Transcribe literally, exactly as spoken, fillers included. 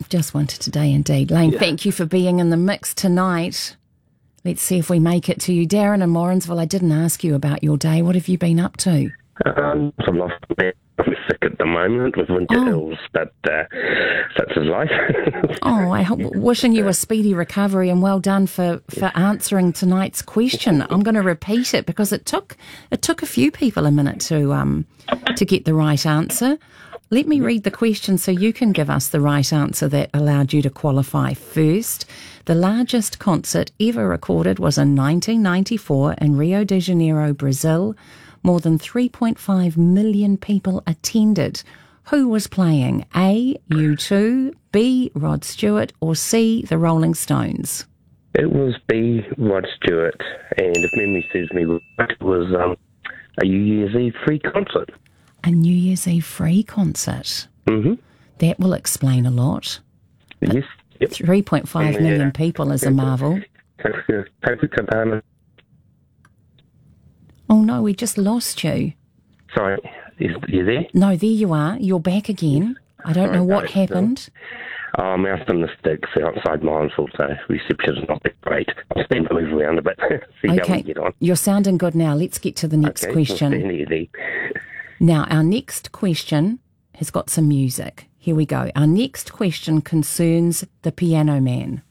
Just wanted today indeed. Lane, Yeah. thank you for being in the mix tonight. Let's see if we make it to you. Darren in Morrinsville, I didn't ask you about your day. What have you been up to? Um, I'm not I'm sick at the moment with winter Oh. ills, but uh, such is life. Oh, I hope, wishing you a speedy recovery and well done for, for answering tonight's question. I'm going to repeat it because it took it took a few people a minute to um to get the right answer. Let me read the question so you can give us the right answer that allowed you to qualify. First, the largest concert ever recorded was in nineteen ninety-four in Rio de Janeiro, Brazil. More than three point five million people attended. Who was playing? A, U two, B, Rod Stewart, or C, the Rolling Stones? It was B, Rod Stewart, and if memory serves me right, it was um, a New Year's Eve free concert. A New Year's Eve free concert. Mm-hmm. That will explain a lot. Yes. Yep. three point five Yeah. million people is a marvel. Sorry, Oh no, we just lost you. is you there? No, there you are. You're back again. I don't know what happened. Oh, I'm out in the sticks outside Morrinsville, so reception's not that great. I'm starting to move around a bit. See how we Okay, get on. you're sounding good now. Let's get to the next Okay, question. we'll stand easy. Now, our next question has got some music. Here we go. Our next question concerns the Piano Man.